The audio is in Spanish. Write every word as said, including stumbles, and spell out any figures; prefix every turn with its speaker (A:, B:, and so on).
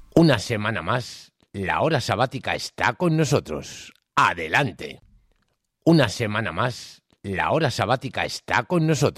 A: Una semana más, la hora sabática está con nosotros. Adelante. Una semana más, la hora sabática está con nosotros.